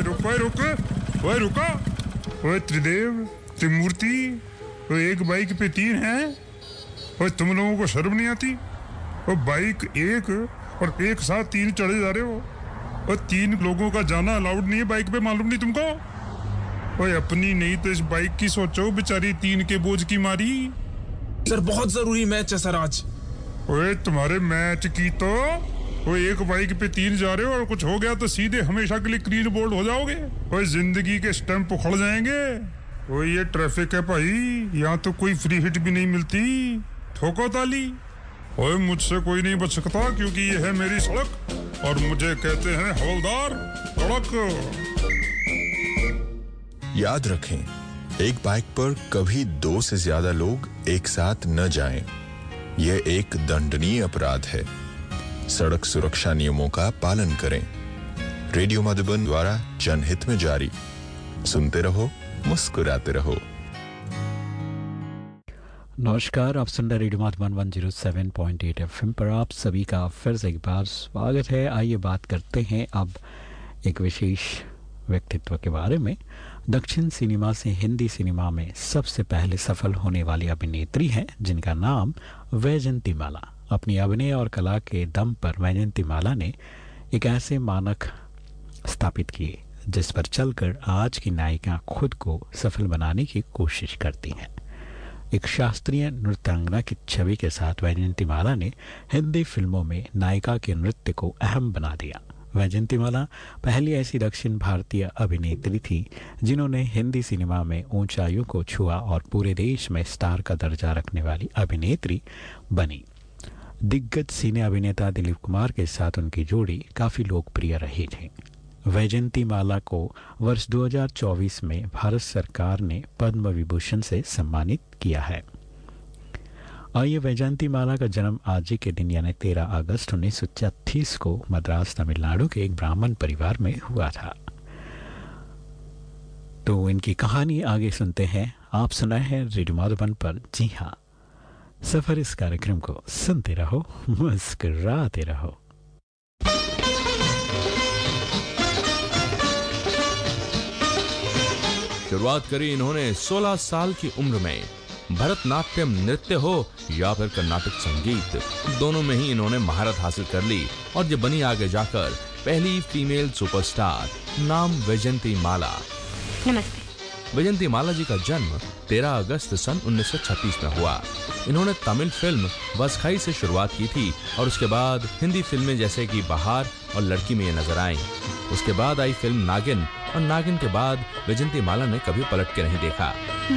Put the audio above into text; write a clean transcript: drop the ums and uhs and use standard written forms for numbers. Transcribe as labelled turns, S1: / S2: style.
S1: ओए रुका। ओए त्रिदेव, त्रिमूर्ति, ओए एक बाइक पे 3 हैं। ओए तुम लोगों को शर्म नहीं आती? ओ बाइक एक और एक साथ 3 चढ़े जा रहे हो। और 3 लोगों का जाना अलाउड नहीं है बाइक पे, मालूम नहीं तुमको? ओए अपनी नहीं तो इस बाइक की सोचो, बेचारी 3 के बोझ की मारी।
S2: सर बहुत जरूरी मैच है सर आज।
S1: ओए तुम्हारे मैच की तो ओए एक बाइक पे 3 जा रहे हो और कुछ हो गया तो सीधे हमेशा के लिए क्लीन बोल्ड हो जाओगे। ओए जिंदगी के स्टैंप उखड़ जाएंगे। ओए ये ट्रैफिक है भाई, यहाँ तो कोई फ्री हिट भी नहीं मिलती। ठोको ताली। ओए मुझसे कोई नहीं बच सकता क्योंकि ये है मेरी सड़क और मुझे कहते हैं हवलदार सड़क।
S3: याद रखें, एक बाइक पर कभी 2 से ज्यादा लोग एक साथ न जाएं। यह एक दंडनीय अपराध है। सड़क सुरक्षा नियमों का पालन करें। रेडियो मधुबन द्वारा जनहित में जारी। सुनते रहो, मुस्कुराते रहो।
S4: नमस्कार, आप सुन रहे रेडियो मधुबन 107.8 FM पर आप सभी का फिर से एक बार स्वागत है। आइए बात करते हैं अब एक विशेष व्यक्तित्व के बारे में। दक्षिण सिनेमा से हिंदी सिनेमा में सबसे पहले सफल होने वाली अभिनेत्री हैं जिनका नाम वैजयंतीमाला। अपनी अभिनय और कला के दम पर वैजयंतीमाला ने एक ऐसे मानक स्थापित किए जिस पर चलकर आज की नायिका खुद को सफल बनाने की कोशिश करती हैं। एक शास्त्रीय नृत्यांगना की छवि के साथ वैजयंतीमाला ने हिंदी फिल्मों में नायिका के नृत्य को अहम बना दिया। वैजयंतीमाला पहली ऐसी दक्षिण भारतीय अभिनेत्री थी जिन्होंने हिंदी सिनेमा में ऊंचाइयों को छुआ और पूरे देश में स्टार का दर्जा रखने वाली अभिनेत्री बनी। दिग्गज सिने अभिनेता दिलीप कुमार के साथ उनकी जोड़ी काफी लोकप्रिय रही थी। वैजयंतीमाला को वर्ष 2024 में भारत सरकार ने पद्म विभूषण से सम्मानित किया है। आइए, वैजयंतीमाला का जन्म आज ही के दिन यानी 13 अगस्त 1936 को मद्रास तमिलनाडु के एक ब्राह्मण परिवार में हुआ था। तो इनकी कहानी आगे सुनते हैं। आप सुनाए हैं रेडियो मधुबन पर। जी हाँ, सफर इस कार्यक्रम को सुनते रहो, मुस्कुराते रहो।
S5: शुरुआत करी इन्होंने 16 साल की उम्र में। भरतनाट्यम नृत्य हो या फिर कर्नाटक संगीत, दोनों में ही इन्होंने महारत हासिल कर ली और ये बनी आगे जाकर पहली फीमेल सुपरस्टार, नाम वैजयंतीमाला।
S6: नमस्ते।
S5: वैजयंतीमाला जी का जन्म 13 अगस्त सन 1936 में हुआ। इन्होंने तमिल फिल्म वसखाई से शुरुआत की थी और उसके बाद हिंदी फिल्में जैसे कि बहार और लड़की में ये नजर आई। उसके बाद आई फिल्म नागिन और नागिन के बाद वैजयंतीमाला ने कभी पलट के नहीं देखा।